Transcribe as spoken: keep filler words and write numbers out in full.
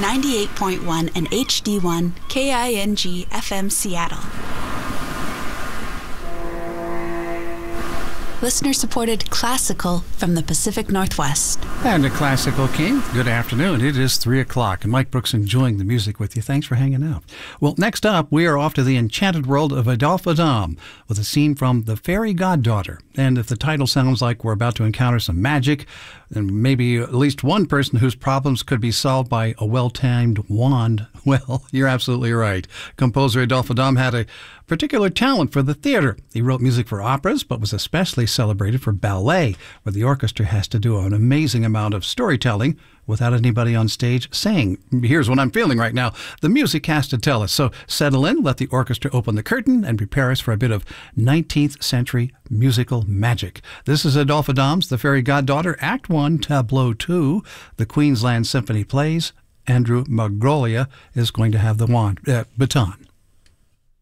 ninety-eight point one and H D one K I N G F M Seattle. Listener-supported classical from the Pacific Northwest. And a Classical King, good afternoon. It is three o'clock, and Mike Brooks enjoying the music with you. Thanks for hanging out. Well, next up, we are off to the enchanted world of Adolphe Adam with a scene from The Fairy Goddaughter. And if the title sounds like we're about to encounter some magic, and maybe at least one person whose problems could be solved by a well-timed wand, well, you're absolutely right. Composer Adolphe Adam had a particular talent for the theater. He wrote music for operas, but was especially celebrated for ballet, where the orchestra has to do an amazing amount of storytelling without anybody on stage saying, here's what I'm feeling right now. The music has to tell us. So settle in, let the orchestra open the curtain, and prepare us for a bit of nineteenth century musical magic. This is Adolphe Adam's The Fairy Goddaughter, Act one, Tableau two. The Queensland Symphony plays. Andrew Margollia is going to have the wand, uh, baton.